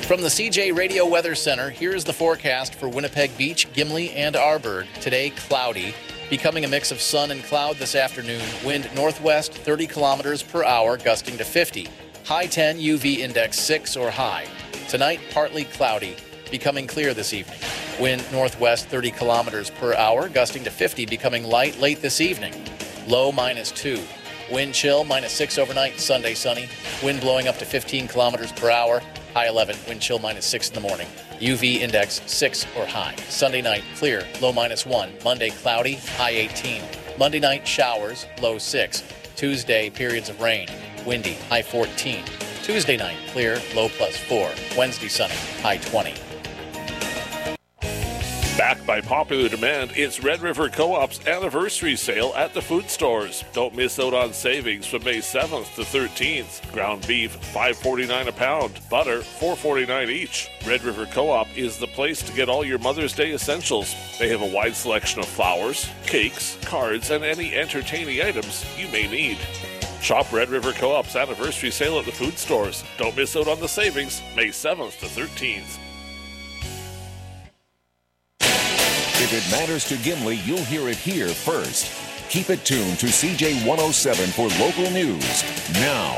From the CJ Radio Weather Center, here's the forecast for Winnipeg Beach, Gimli, and Arborg. Today, cloudy, becoming a mix of sun and cloud this afternoon. Wind northwest 30 kilometers per hour, gusting to 50. High 10, UV index 6 or high. Tonight, partly cloudy, becoming clear this evening. Wind northwest 30 kilometers per hour, gusting to 50, becoming light late this evening. Low -2. Wind chill -6 overnight, Sunday sunny. Wind blowing up to 15 kilometers per hour. High 11, wind chill -6 in the morning. UV index 6 or high. Sunday night, clear, low -1. Monday, cloudy, high 18. Monday night, showers, low 6. Tuesday, periods of rain, windy, high 14. Tuesday night, clear, low +4. Wednesday, sunny, high 20. Backed by popular demand, it's Red River Co-op's anniversary sale at the food stores. Don't miss out on savings from May 7th to 13th. Ground beef, $5.49 a pound. Butter, $4.49 each. Red River Co-op is the place to get all your Mother's Day essentials. They have a wide selection of flowers, cakes, cards, and any entertaining items you may need. Shop Red River Co-op's anniversary sale at the food stores. Don't miss out on the savings, May 7th to 13th. If it matters to Gimli, you'll hear it here first. Keep it tuned to CJ 107 for local news. Now,